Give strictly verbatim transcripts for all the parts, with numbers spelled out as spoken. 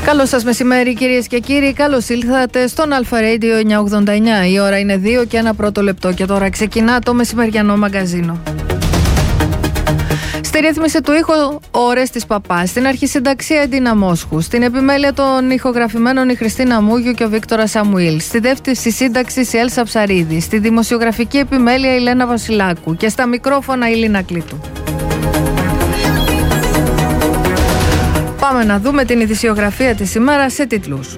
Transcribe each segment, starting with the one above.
Καλό σας μεσημέρι κυρίες και κύριοι, καλώς ήλθατε στον Alpha Radio εννιακόσια ογδόντα εννιά. Η ώρα είναι δύο και ένα πρώτο λεπτό και τώρα ξεκινά το μεσημεριανό μαγκαζίνο. Στη ρύθμιση του ήχου ο Ορέστης Παπάς, στην αρχισυνταξία Εντίνα Μόσχου, στην επιμέλεια των ηχογραφημένων η Χριστίνα Μούγιου και ο Βίκτορας Σαμουήλ, στη δεύτερη σύνταξη η Έλσα Ψαρίδη, στη δημοσιογραφική επιμέλεια η Λένα Βασιλάκου και στα μικρόφωνα η Λίνα Κλήτου. Πάμε να δούμε την ειδησιογραφία της ημέρας σε τίτλους.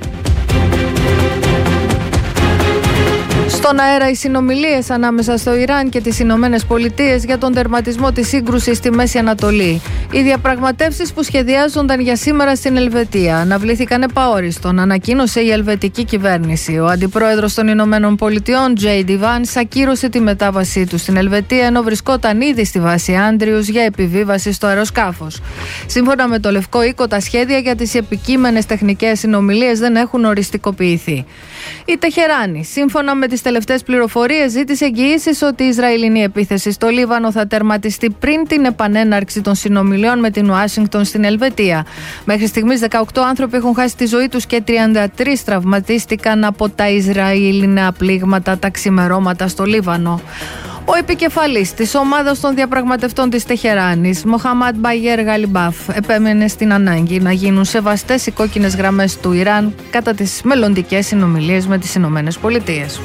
Στον αέρα οι συνομιλίες ανάμεσα στο Ιράν και τις Ηνωμένες Πολιτείες για τον τερματισμό της σύγκρουσης στη Μέση Ανατολή. Οι διαπραγματεύσεις που σχεδιάζονταν για σήμερα στην Ελβετία αναβλήθηκαν επαόριστον, ανακοίνωσε η ελβετική κυβέρνηση. Ο αντιπρόεδρος των Ηνωμένων Πολιτειών, τζέι ντι Vance, ακύρωσε τη μετάβασή του στην Ελβετία ενώ βρισκόταν ήδη στη βάση Άντριους για επιβίβαση στο αεροσκάφος. Σύμφωνα με το Λευκό Οίκο, τα σχέδια για τις επικείμενες τεχνικές συνομιλίες δεν έχουν οριστικοποιηθεί. Η Τεχεράνη, σύμφωνα με τις τελευταίες πληροφορίες, ζήτησε εγγυήσεις ότι η Ισραηλινή επίθεση στο Λίβανο θα τερματιστεί πριν την επανέναρξη των συνομιλιών με την Ουάσιγκτον στην Ελβετία. Μέχρι στιγμής δεκαοκτώ άνθρωποι έχουν χάσει τη ζωή τους και τριάντα τρεις τραυματίστηκαν από τα Ισραηλινά πλήγματα τα ξημερώματα στο Λίβανο. Ο επικεφαλής της ομάδας των διαπραγματευτών της Τεχεράνης, Μοχαμάντ Μπαγέρ Γαλιμπάφ, επέμενε στην ανάγκη να γίνουν σεβαστές οι κόκκινες γραμμές του Ιράν κατά τις μελλοντικές συνομιλίες με τις Ηνωμένες Πολιτείες.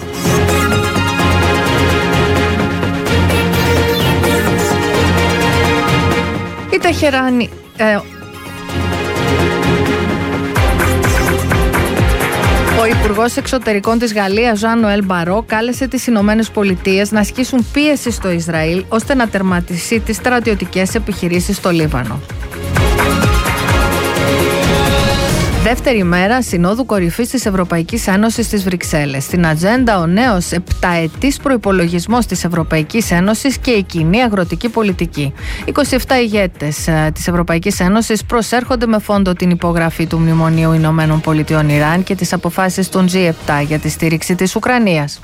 Η Τεχεράνη... Ε, Ο Υπουργός Εξωτερικών της Γαλλίας, Ζαν Νοέλ Μπαρό, κάλεσε τις Ηνωμένες Πολιτείες να ασκήσουν πίεση στο Ισραήλ ώστε να τερματίσει τις στρατιωτικές επιχειρήσεις στο Λίβανο. Δεύτερη μέρα Συνόδου Κορυφής της Ευρωπαϊκής Ένωσης στις Βρυξέλλες. Στην ατζέντα ο νέος επταετής προϋπολογισμός της Ευρωπαϊκής Ένωσης και η κοινή αγροτική πολιτική. είκοσι επτά ηγέτες της Ευρωπαϊκής Ένωσης προσέρχονται με φόντο την υπογραφή του Μνημονίου Ηνωμένων Πολιτειών Ιράν και τις αποφάσεις των τζι επτά για τη στήριξη της Ουκρανίας.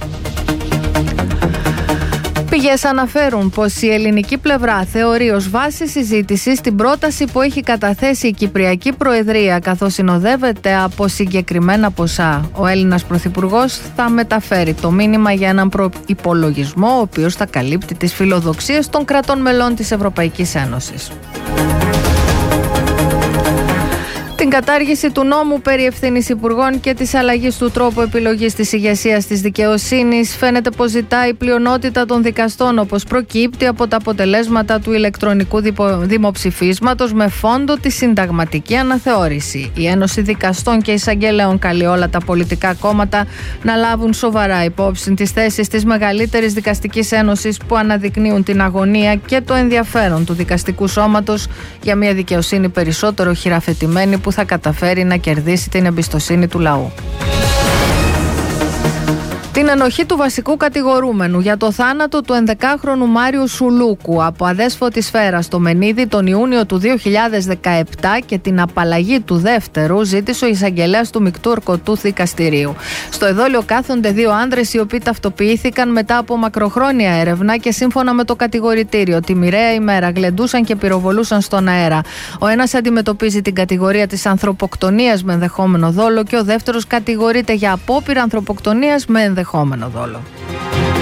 Πηγές αναφέρουν πως η ελληνική πλευρά θεωρεί ως βάση συζήτησης την πρόταση που έχει καταθέσει η Κυπριακή Προεδρία, καθώς συνοδεύεται από συγκεκριμένα ποσά. Ο Έλληνας Πρωθυπουργός θα μεταφέρει το μήνυμα για έναν προϋπολογισμό ο οποίος θα καλύπτει τις φιλοδοξίες των κρατών μελών της Ευρωπαϊκής Ένωσης. Την κατάργηση του νόμου περί ευθύνης υπουργών και της αλλαγής του τρόπου επιλογής της ηγεσίας της δικαιοσύνης φαίνεται πως ζητάει η πλειονότητα των δικαστών, όπως προκύπτει από τα αποτελέσματα του ηλεκτρονικού δημοψηφίσματος με φόντο τη συνταγματική αναθεώρηση. Η Ένωση Δικαστών και Εισαγγελέων καλεί όλα τα πολιτικά κόμματα να λάβουν σοβαρά υπόψη τις θέσεις της μεγαλύτερης δικαστικής ένωσης που αναδεικνύουν την αγωνία και το ενδιαφέρον του δικαστικού σώματος για μια δικαιοσύνη περισσότερο χειραφετημένη που θα καταφέρει να κερδίσει την εμπιστοσύνη του λαού. Την ενοχή του βασικού κατηγορούμενου για το θάνατο του ενδεκάχρονου Μάριου Σουλούκου από αδέσποτη σφαίρα στο Μενίδη τον Ιούνιο του δύο χιλιάδες δεκαεπτά και την απαλλαγή του δεύτερου ζήτησε ο εισαγγελέας του Μεικτού Ορκωτού Δικαστηρίου. Στο εδόλιο κάθονται δύο άνδρες οι οποίοι ταυτοποιήθηκαν μετά από μακροχρόνια έρευνα και σύμφωνα με το κατηγορητήριο τη μοιραία ημέρα γλεντούσαν και πυροβολούσαν στον αέρα. Ο ένας αντιμετωπίζει την κατηγορία της ανθρωποκτονίας με ενδεχόμενο δόλο και ο δεύτερος κατηγορείται για απόπειρα ανθρωποκτονίας με ενδεχόμενο δόλο.